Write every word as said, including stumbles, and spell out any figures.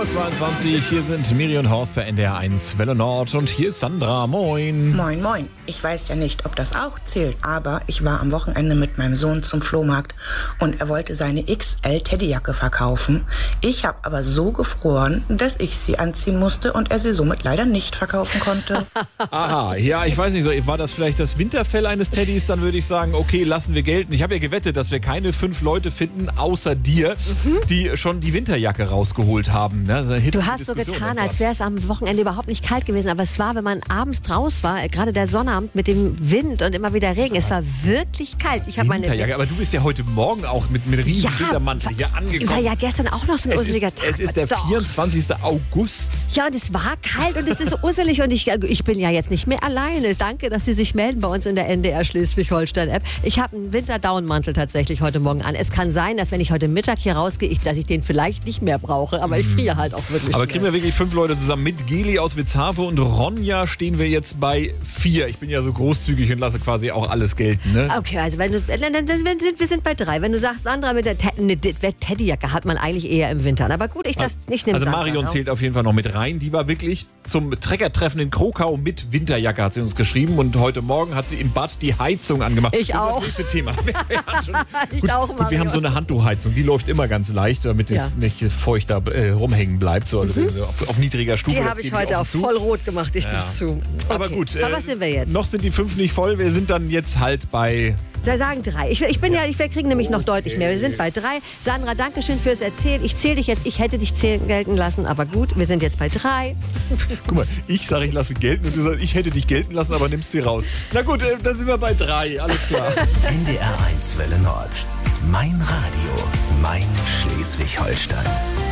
Uhr zweiundzwanzig, hier sind Miri und Horst bei N D R eins Welle Nord und hier ist Sandra. Moin. Moin, moin. Ich weiß ja nicht, ob das auch zählt, aber ich war am Wochenende mit meinem Sohn zum Flohmarkt und er wollte seine X L-Teddyyjacke verkaufen. Ich habe aber so gefroren, dass ich sie anziehen musste und er sie somit leider nicht verkaufen konnte. Aha, ja, ich weiß nicht, so, war das vielleicht das Winterfell eines Teddys? Dann würde ich sagen, okay, lassen wir gelten. Ich habe ja gewettet, dass wir keine fünf Leute finden, außer dir, mhm. die schon die Winterjacke rausgeholt haben. Ne? Du hast so getan, als wäre es am Wochenende überhaupt nicht kalt gewesen, aber es war, wenn man abends draus war, gerade der Sonnabend mit dem Wind und immer wieder Regen, es war wirklich kalt. Ich habe meine Winterjacke, aber du bist ja heute Morgen auch mit einem riesigen ja, Wintermantel hier angekommen. War ja gestern auch noch so ein usseliger Tag. Es ist der Doch. vierundzwanzigste August. Ja, und es war kalt und es ist usselig und ich, ich bin ja jetzt nicht mehr alleine. Danke, dass Sie sich melden bei uns in der N D R Schleswig-Holstein-App. Ich habe einen Winter-Down-Mantel tatsächlich heute Morgen an. Es kann sein, dass wenn ich heute Mittag hier rausgehe, ich, dass ich den vielleicht nicht mehr brauche, aber ich friere halt auch wirklich. Aber kriegen wir wirklich fünf Leute zusammen mit Geli aus Witzhafe und Ronja stehen wir jetzt bei vier. Ich bin ja so großzügig und lasse quasi auch alles gelten, ne? Okay, also wenn du, dann, dann, dann, wir sind bei drei. Wenn du sagst, Sandra mit der Te- ne, Teddyyjacke hat man eigentlich eher im Winter. Aber gut, ich, das, ich nehme Also Sandra, Marion auch. zählt auf jeden Fall noch mit rein. Die war wirklich zum Treckertreffen in Krokau mit Winterjacke, hat sie uns geschrieben. Und heute Morgen hat sie im Bad die Heizung angemacht. Ich das auch. Das ist das nächste Thema. schon, ich gut, auch, gut, wir haben so eine Handtuchheizung. Die läuft immer ganz leicht, damit es ja. nicht feucht da äh, rumhängen bleibt. So, also mhm. auf, auf niedriger Stufe. Die habe ich heute auch voll rot gemacht. Ich ja. gebe zu. Okay. Aber gut. Äh, Aber was sind wir jetzt? Noch sind die fünf nicht voll. Wir sind dann jetzt halt bei... Sie sagen drei. Ich, ich bin ja, ich, wir kriegen nämlich noch deutlich mehr. Wir sind bei drei. Sandra, danke schön fürs Erzählen. Ich zähle dich jetzt. Ich hätte dich zählen gelten lassen, aber gut, wir sind jetzt bei drei. Guck mal, ich sage, ich lasse gelten und du sagst, ich hätte dich gelten lassen, aber nimmst sie raus. Na gut, äh, da sind wir bei drei. Alles klar. N D R eins Welle Nord. Mein Radio. Mein Schleswig-Holstein.